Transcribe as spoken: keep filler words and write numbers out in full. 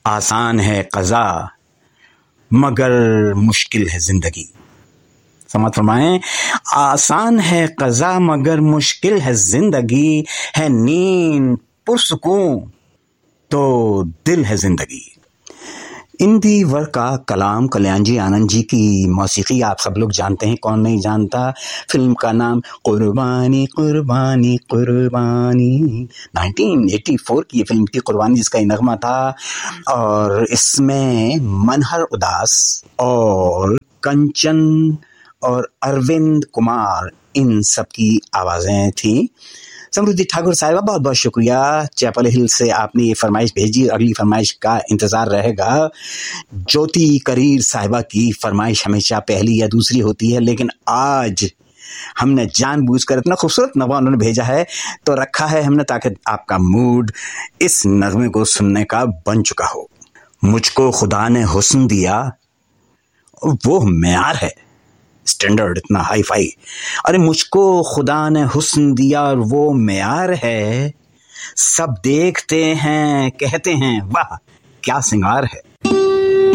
आसान है क़ज़ा मगर मुश्किल है ज़िंदगी। समझ फरमाएं, आसान है क़ज़ा मगर मुश्किल है ज़िंदगी, है नींद पुरसुकून तो दिल है ज़िंदगी। इंदी वर का कलाम कल्याण जी आनंद जी की मौसीकी आप सब लोग जानते हैं, कौन नहीं जानता। फिल्म का नाम कुर्बानी कुर्बानी कुर्बानी, नाइनटीन एटी फोर की ये फिल्म थी कुर्बानी, जिसका ये नगमा था। और इसमें मनहर उदास और कंचन और अरविंद कुमार, इन सब की आवाज़ें थी। समृद्धि ठाकुर साहिबा, बहुत बहुत शुक्रिया। चैपल हिल से आपने ये फरमाइश भेजी, अगली फरमाइश का इंतज़ार रहेगा। ज्योति करीर साहिबा की फरमाइश हमेशा पहली या दूसरी होती है, लेकिन आज हमने जानबूझकर इतना खूबसूरत नगमा उन्होंने भेजा है तो रखा है हमने, ताकि आपका मूड इस नगमे को सुनने का बन चुका हो। मुझको खुदा ने हुस्न दिया, वो मेयार है, स्टैंडर्ड इतना हाई फाई। अरे मुझको खुदा ने हुस्न दिया और वो मेयार है, सब देखते हैं कहते हैं वाह क्या सिंगार है।